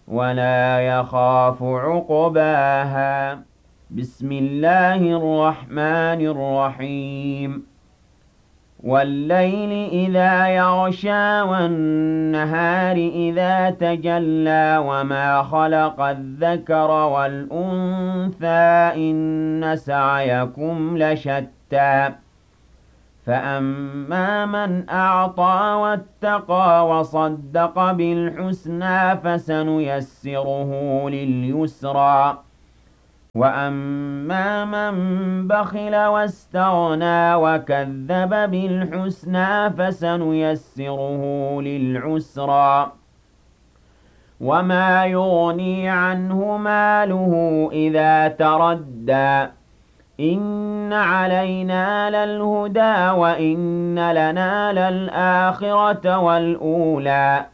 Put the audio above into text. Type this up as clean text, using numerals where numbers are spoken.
ولا يخاف عقباها. بسم الله الرحمن الرحيم. والليل إذا يغشى والنهار إذا تجلى وما خلق الذكر والأنثى إن سعيكم لشتى فأما من أعطى واتقى وصدق بالحسنى فسنيسره لليسرى وأما من بخل واستغنى وكذب بالحسنى فسنيسره للعسرى وما يغني عنه ماله إذا تردى إن علينا للهدى وإن لنا للآخرة والأولى